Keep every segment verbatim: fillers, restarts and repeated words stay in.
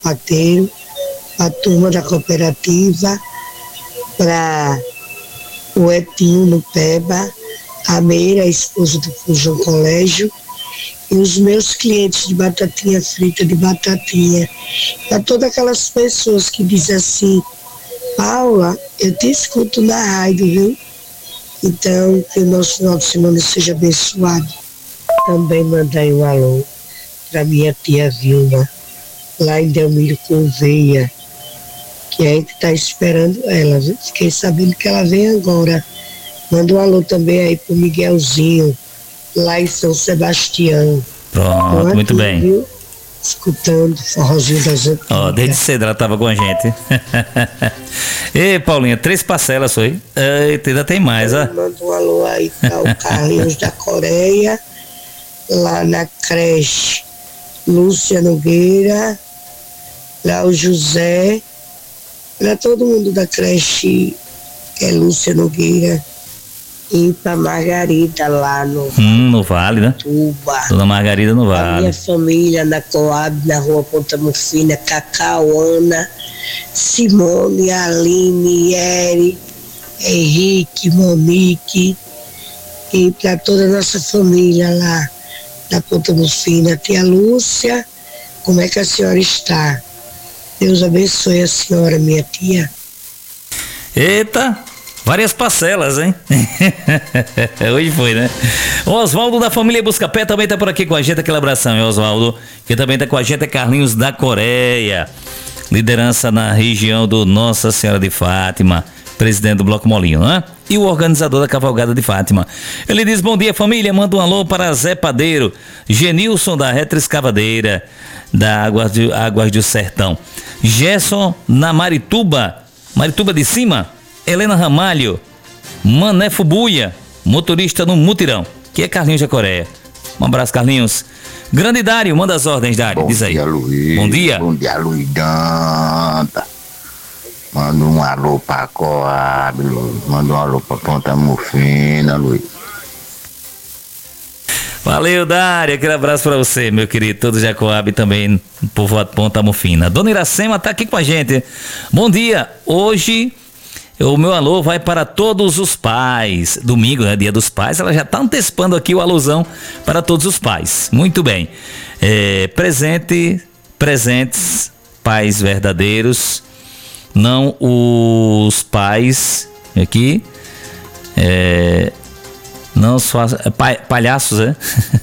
Pateiro, a turma da cooperativa, para o Etinho no Peba, a Meira, a esposa do Fujão Colégio, e os meus clientes de batatinha frita, de batatinha, para todas aquelas pessoas que dizem assim: Paula, eu te escuto na rádio, viu? Então, que o nosso final de semana seja abençoado. Também mandei um alô para minha tia Vilma, lá em Delmiro Gouveia, que a gente está esperando ela, viu? Fiquei sabendo que ela vem agora. Manda um alô também aí pro Miguelzinho, lá em São Sebastião. Pronto, aqui, muito bem. Viu? Escutando forrozinho das antigas. Ó, oh, desde cedo ela tava com a gente. Ei, Paulinha, três parcelas foi? Eita, ainda tem mais, ó. Manda um alô aí para o Carlinhos da Coreia, lá na creche Lúcia Nogueira, lá o José, para todo mundo da creche que é Lúcia Nogueira, e para Margarida lá no, hum, no Vale, né? Tuba. Dona Margarida no Vale. A minha família na Coab, na rua Ponta Mufina, Cacau, Ana, Simone, Aline, Eri, Henrique, Monique, e para toda a nossa família lá na Ponta Mufina. Tia Lúcia, como é que a senhora está? Deus abençoe a senhora, minha tia. Eita! Várias parcelas, hein? Hoje foi, né? O Oswaldo da família Buscapé também tá por aqui com a gente. Aquele abração, hein, Oswaldo? Que também tá com a gente é Carlinhos da Coreia. Liderança na região do Nossa Senhora de Fátima. Presidente do Bloco Molinho, né? E o organizador da Cavalgada de Fátima. Ele diz: bom dia, família. Manda um alô para Zé Padeiro, Genilson da Retroescavadeira, da Águas, de, Águas do Sertão. Gerson na Marituba, Marituba de Cima. Helena Ramalho, Mané Fubuia, motorista no Mutirão, que é Carlinhos da Coreia. Um abraço, Carlinhos. Grande Dário, manda as ordens, Dário. Bom Diz aí. Dia, Luiz. Bom dia. Bom dia, Luiz Danta. Manda um alô pra Coab, Luiz. Manda um alô pra Ponta Mufina, Luiz. Valeu, Dário. Aquele abraço pra você, meu querido. Todo Jacoab também, povo de Ponta Mufina. Dona Iracema tá aqui com a gente. Bom dia. Hoje o meu alô vai para todos os pais. Domingo, né? Dia dos Pais. Ela já está antecipando aqui o alusão para todos os pais. Muito bem. É, presente, presentes, pais verdadeiros. Não os pais aqui. É, não os é, pa, palhaços, né?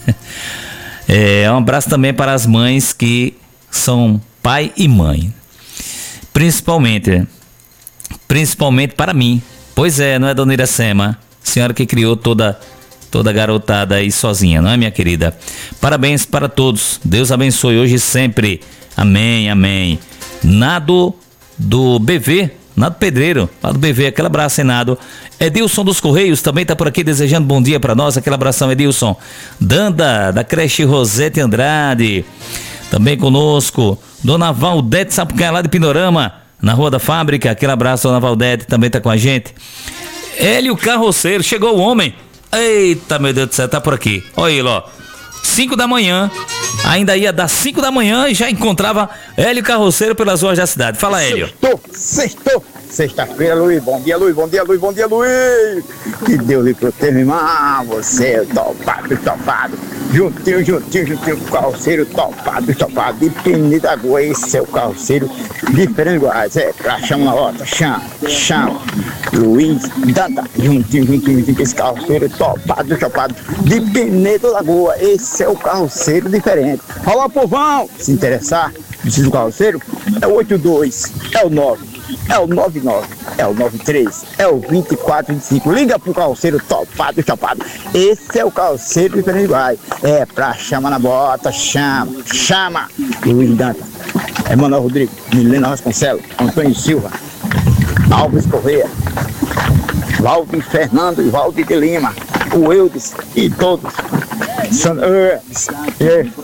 É, um abraço também para as mães que são pai e mãe. Principalmente... Principalmente para mim. Pois é, não é, Dona Iracema? Senhora que criou toda, toda a garotada aí sozinha, não é, minha querida? Parabéns para todos. Deus abençoe hoje e sempre. Amém, amém. Nado do B V, Nado Pedreiro, lá do B V, aquele abraço, Nado. Edilson dos Correios também está por aqui desejando bom dia para nós. Aquele abração, Edilson. Danda, da creche Rosete Andrade, também conosco. Dona Valdete Sapucaia, lá de Pindorama, na Rua da Fábrica. Aquele abraço, Dona Valdete, também tá com a gente. Hélio Carroceiro, chegou o homem. Eita, meu Deus do céu, tá por aqui. Olha ele, ó. cinco da manhã, ainda ia dar cinco da manhã e já encontrava Hélio Carroceiro pelas ruas da cidade. Fala, Hélio. Sextou, sextou. Sexta-feira, Luiz. Bom dia, Luiz. Bom dia, Luiz. Bom dia, Luiz. Que Deus lhe proteja, irmão. Você, topado, topado. Juntinho, juntinho, juntinho. Carroceiro, topado, topado. Depende da rua, esse é o carroceiro diferente iguais. É, pra chama na rota, chama, chama. Luiz, Danta. Juntinho, juntinho, juntinho. Esse carroceiro, topado, topado. Depende da rua, esse é o carroceiro diferente. Fala, povão. Se interessar, precisa do carroceiro? É o oito dois, é o nove. É o nove nove, é o nove três, é o vinte e quatro vinte e cinco. Liga pro carroceiro topado, topado. Esse é o carroceiro de Pereniguai. É pra chama na bota, chama, chama. Luiz Danta, Emanuel Rodrigo, Milena Vasconcelos, Antônio Silva, Alves Correia, Valdir Fernando e Valdir de Lima, o Eudes e todos. São, uh, é,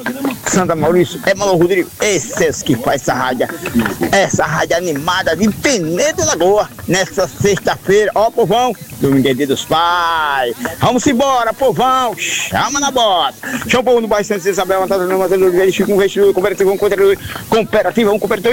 Santa Maurício, Emanuel Rodrigo, esses que faz essa rádio, essa rádio animada de Penedo Lagoa, nessa sexta-feira, ó povão, domingo é dia dos pais, vamos embora povão, chama na bota, chama o povo no bairro Santa Isabel, Antônio Matheus Oliveira, Chico, um vestido, cooperativa, um cooperativa, um cooperativa,